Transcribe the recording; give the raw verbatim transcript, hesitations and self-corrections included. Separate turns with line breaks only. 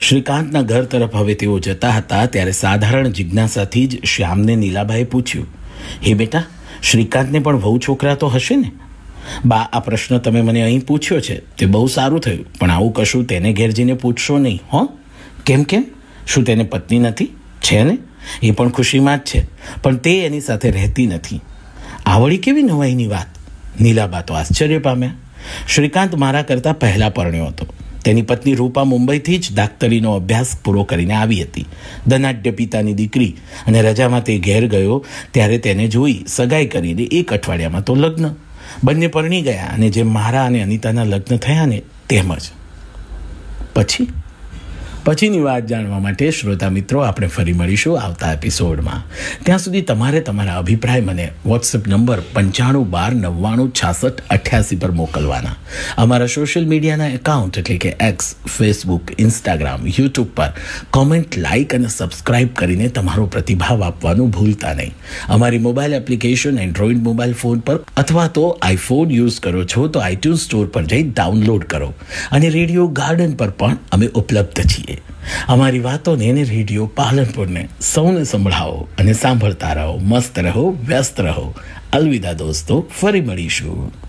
શ્રીકાંતના ઘર તરફ હવે તેઓ જતા હતા ત્યારે સાધારણ જિજ્ઞાસાથી જ શ્યામને નીલાબાએ પૂછ્યું, હે બેટા, શ્રીકાંતને પણ વહુ છોકરા તો હશે ને? બા, આ પ્રશ્ન તમે મને અહીં પૂછ્યો છે તે બહુ સારું થયું, પણ આવું કશું તેને ઘેર જઈને પૂછશો નહીં હો. કેમ કેમ? શું તેને પત્ની નથી? છે ને, એ પણ ખુશીમાં જ છે, પણ તે એની સાથે રહેતી નથી. આવડી કેવી નવાઈની વાત! નીલાબા તો આશ્ચર્ય પામ્યા. શ્રીકાંત મારા કરતાં પહેલાં પરણ્યો હતો. તેની પત્ની રૂપા મુંબઈથી જ દાક્તરીનો અભ્યાસ પૂરો કરીને આવી હતી. ધનાઢ્ય પિતાની દીકરી, અને રજામાં તે ઘેર ગયો ત્યારે તેને જોઈ સગાઈ કરીને એક અઠવાડિયામાં તો લગ્ન. બંને પરણી ગયા, અને જેમ મારા અને અનિતાના લગ્ન થયા ને તેમ જ. પછી પછીની વાત જાણવા માટે શ્રોતા મિત્રો આપણે ફરી મળીશું આવતા એપિસોડમાં. ત્યાં સુધી તમારે તમારા અભિપ્રાય મને વોટ્સએપ નંબર પંચાણું બાર નવ્વાણું છાસઠ અઠ્યાસી પર મોકલવાના. અમારા સોશિયલ મીડિયાના એકાઉન્ટ એટલે કે એક્સ, ફેસબુક, ઇન્સ્ટાગ્રામ, યુટ્યુબ પર કોમેન્ટ, લાઇક અને સબસ્ક્રાઇબ કરીને તમારો પ્રતિભાવ આપવાનું ભૂલતા નહીં. અમારી mobile application Android mobile phone પર અથવા તો આઈફોન યુઝ કરો છો તો આઈટ્યુન સ્ટોર પર જઈ ડાઉનલોડ કરો, અને રેડિયો ગાર્ડન પર પણ અમે ઉપલબ્ધ છીએ. અમારી વાતોને અને રેડિયો પાલનપુરને સૌને સંભળાવો અને સાંભળતા રહો. મસ્ત રહો, વ્યસ્ત રહો. અલવિદા દોસ્તો, ફરી મળીશું.